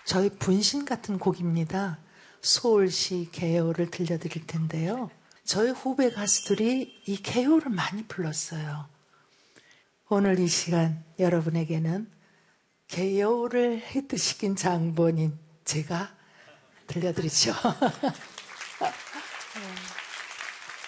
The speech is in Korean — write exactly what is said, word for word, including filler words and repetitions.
저희 분신 같은 곡입니다. 소울시 개요를 들려드릴 텐데요. 저희 후배 가수들이 이 개요를 많이 불렀어요. 오늘 이 시간 여러분에게는 개요를 히트시킨 장본인 제가 들려드리죠.